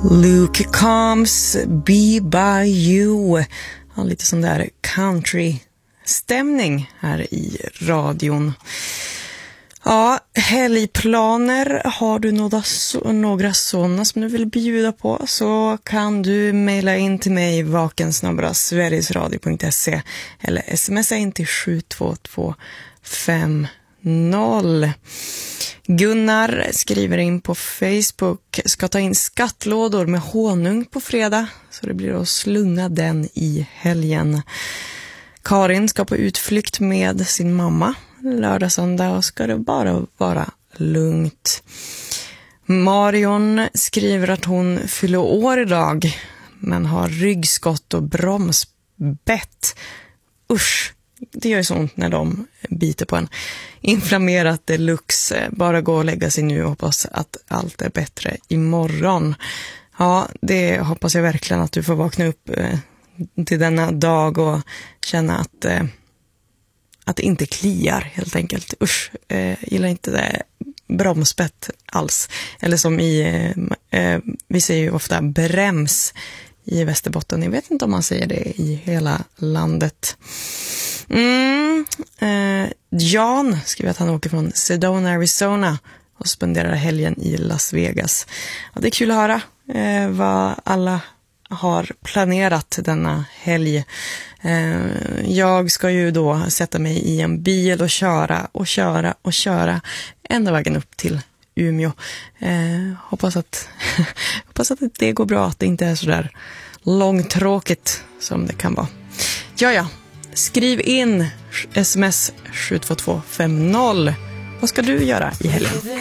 Luke Combs, Be By You. Ja, lite sån där country-stämning här i radion. Ja, helgplaner. Har du några sådana som du vill bjuda på, så kan du mejla in till mig vakensnabbra-sverigesradio.se eller smsa in till 72250. Gunnar skriver in på Facebook: ska ta in skattlådor med honung på fredag, så det blir att slunga den i helgen. Karin ska på utflykt med sin mamma lördag, söndag, och ska det bara vara lugnt. Marion skriver att hon fyller år idag men har ryggskott och bromsbett. Usch, det gör ju så ont när de biter på en. Inflammerat deluxe. Bara gå och lägga sig nu och hoppas att allt är bättre imorgon. Ja, det hoppas jag verkligen, att du får vakna upp till denna dag och känna att det inte kliar helt enkelt. Usch, gillar inte det bromsbett alls. Eller som vi säger ju ofta brems i Västerbotten. Jag vet inte om man säger det i hela landet. Jan skriver att han åker från Sedona, Arizona och spenderar helgen i Las Vegas. Ja, det är kul att höra vad alla har planerat denna helg. Jag ska ju då sätta mig i en bil och köra ända vägen upp till Umeå. Hoppas att det går bra, att det inte är så där långtråkigt som det kan vara. Ja. Skriv in sms 72250. Vad ska du göra i helgen?